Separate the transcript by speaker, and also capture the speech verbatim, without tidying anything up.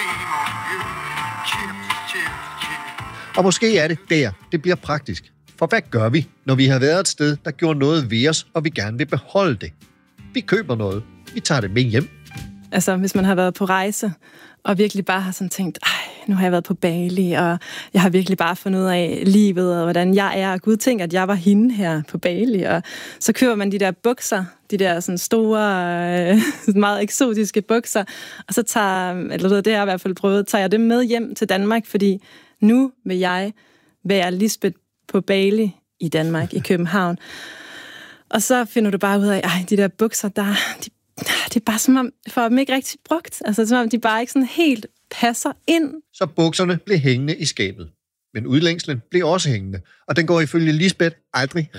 Speaker 1: Og måske er det der, det bliver praktisk. For hvad gør vi, når vi har været et sted, der gjorde noget ved os, og vi gerne vil beholde det? Vi køber noget. Vi tager det med hjem.
Speaker 2: Altså, hvis man har været på rejse, og virkelig bare har sådan tænkt, ej, nu har jeg været på Bali, og jeg har virkelig bare fundet ud af livet, og hvordan jeg er, og Gud tænker, at jeg var hende her på Bali, og så køber man de der bukser, de der sådan store, øh, meget eksotiske bukser, og så tager, eller det har jeg i hvert fald prøvet, tager jeg dem med hjem til Danmark, fordi nu vil jeg være Lisbeth på Bali i Danmark, i København. Og så finder du bare ud af, ej, de der bukser, der, de, det er bare som om, for dem ikke rigtig brugt. Altså som om, de bare ikke sådan helt passer ind.
Speaker 1: Så bukserne blev hængende i skabet. Men udlængslen blev også hængende, og den går ifølge Lisbeth aldrig